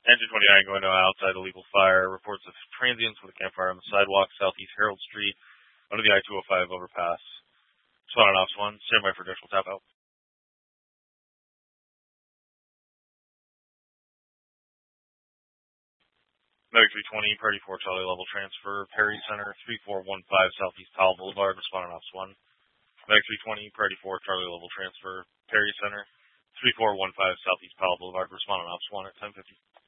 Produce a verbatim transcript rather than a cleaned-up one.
Engine twenty-nine going to outside illegal fire. Reports of transients with a campfire on the sidewalk, southeast Harold Street, under the I two oh five overpass. Spot on Ops one. Stand by for additional tap out. Medic three twenty, Party four, Charlie level transfer, Perry Center, three four one five Southeast Powell Boulevard, responding Ops one. Medic three twenty, Party four, Charlie level transfer, Perry Center, three four one five Southeast Powell Boulevard, responding Ops one at ten fifty.